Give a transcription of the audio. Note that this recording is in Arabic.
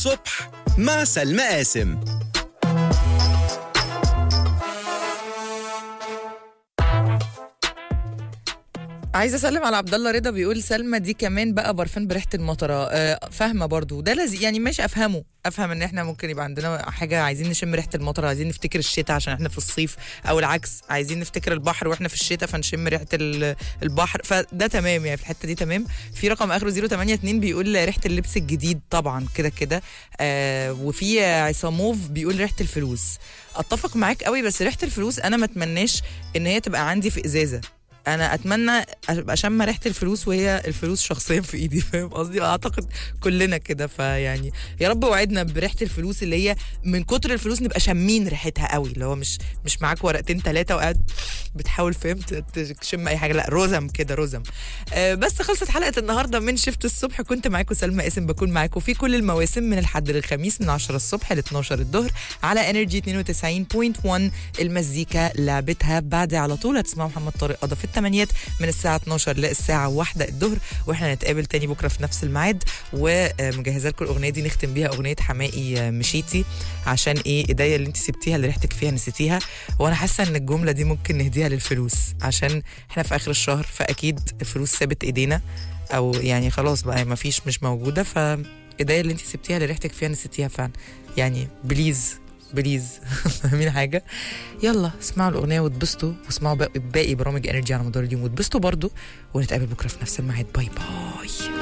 صبح مع سلمى قاسم. عايزه اسلم على عبد الله رضا، بيقول سلمى دي كمان بقى برفان بريحه المطره. فاهمه برضو ده يعني ماشي، افهم ان احنا ممكن يبقى عندنا حاجه عايزين نشم ريحه المطره، عايزين نفتكر الشتاء عشان احنا في الصيف، او العكس عايزين نفتكر البحر واحنا في الشتاء فنشم ريحه البحر، فده تمام يعني في الحته دي تمام. في رقم اخره 082 بيقول ريحه اللبس الجديد طبعا كده كده. وفي عصاموف بيقول ريحه الفلوس. اتفق معاك قوي، بس ريحه الفلوس انا ما اتمناش ان هي تبقى عندي في ازازه، انا اتمنى ابقى شم ريحه الفلوس وهي الفلوس شخصيا في ايدي، فاهم قصدي؟ اعتقد كلنا كده، فيعني يا رب وعدنا بريحه الفلوس اللي هي من كتر الفلوس نبقى شامين ريحتها قوي، اللي هو مش معاك ورقتين ثلاثه وقاعد بتحاول فهمت تشم اي حاجه، لا رزم كده رزم. بس خلصت حلقه النهارده من شفت الصبح، كنت معاكم سلمى قاسم، بكون معاكم في كل المواسم من الحد للخميس من 10 الصبح ل 12 الظهر على انرجي 92.1. المزيكا لعبتها. بعد على طول هتسمعوا محمد طارق قضى في الثمانيات من الساعه 12 للساعه 1 الظهر، واحنا نتقابل تاني بكره في نفس الميعاد. ومجهزه لكم الاغنيه دي نختم بيها، اغنيه حماقي مشيتي، عشان ايه ايديا اللي انت سبتيها اللي ريحتك فيها نسيتيها. وانا حاسه ان الجمله دي ممكن نهديها للفلوس، عشان احنا في اخر الشهر فاكيد الفلوس سابت ايدينا، او يعني خلاص بقى ما فيش، مش موجوده، فايديا اللي انت سبتيها اللي ريحتك فيها نسيتيها فعلا، يعني بليز فاهمين حاجه؟ يلا اسمعوا الاغنيه واتبسطوا، واسمعوا باقي برامج انرجي على مدار اليوم واتبسطوا برضو، ونتقابل بكره في نفس الميعاد. باي باي.